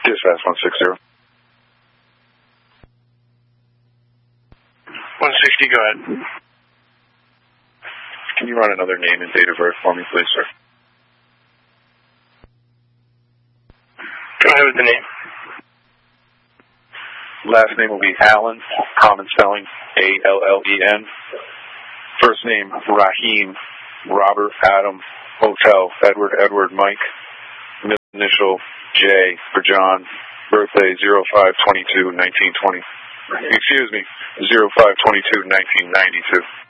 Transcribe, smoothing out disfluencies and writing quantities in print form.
Dispatch 160. 160, go ahead. Can you run another name and date of birth for me, please, sir? Go ahead with the name. Last name will be Allen, common spelling, A-L-L-E-N. First name, Rahim, Robert, Adam, Hotel, Edward, Mike. Middle initial, J for John. Birthday, 05/22/1920. Excuse me, 05/22/1992.